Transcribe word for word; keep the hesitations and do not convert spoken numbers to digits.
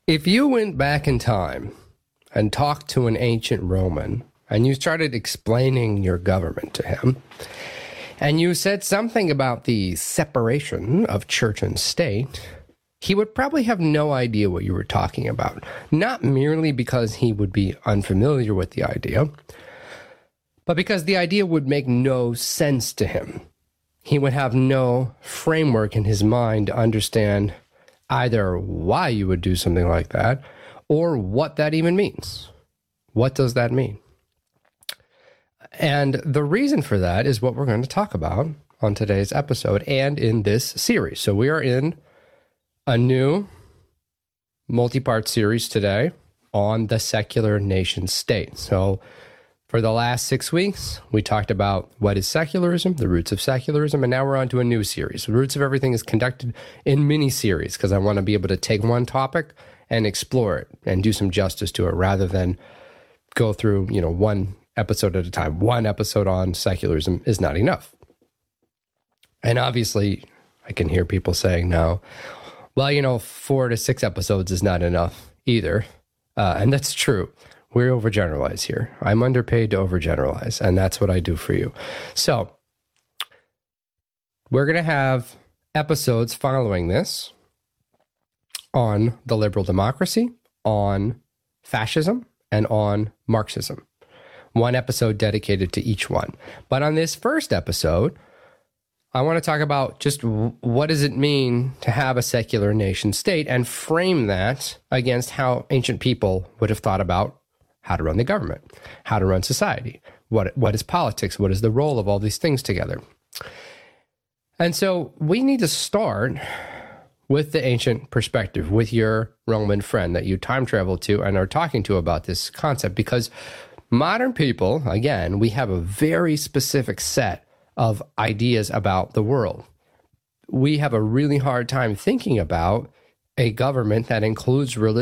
If you went back in time and talked to an ancient Roman and you started explaining your government to him, and you said something about the separation of church and state, he would probably have no idea what you were talking about. Not merely because he would be unfamiliar with the idea, but because the idea would make no sense to him. He would have no framework in his mind to understand either why you would do something like that or what that even means. What does that mean? And the reason for that is what we're going to talk about on today's episode and in this series. So we are in a new multi-part series today on the secular nation state. So for the last six weeks, we talked about what is secularism, the roots of secularism, and now we're on to a new series. The Roots of Everything is conducted in mini-series because I want to be able to take one topic and explore it and do some justice to it rather than go through, you know, one episode at a time. One episode on secularism is not enough. And obviously, I can hear people saying now, well, you know, four to six episodes is not enough either. Uh, and that's true. We overgeneralize here. I'm underpaid to overgeneralize, and that's what I do for you. So we're going to have episodes following this on the liberal democracy, on fascism, and on Marxism. One episode dedicated to each one. But on this first episode, I want to talk about just what does it mean to have a secular nation state and frame that against how ancient people would have thought about how to run the government, how to run society, what what is politics, what is the role of all these things together. And so we need to start with the ancient perspective, with your Roman friend that you time traveled to and are talking to about this concept, because modern people, again, we have a very specific set of ideas about the world. We have a really hard time thinking about a government that includes religion